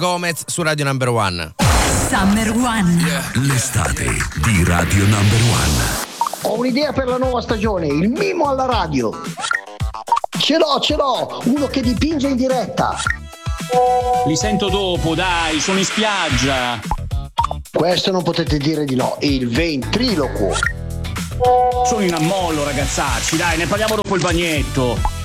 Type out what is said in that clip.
Gomez su Radio Number One. Summer One. L'estate di Radio Number One. Ho un'idea per la nuova stagione, il mimo alla radio. Ce l'ho, uno che dipinge in diretta. Li sento dopo, dai, sono in spiaggia. Questo non potete dire di no, il ventriloquo. Sono in ammollo, ragazzacci, dai, ne parliamo dopo il bagnetto.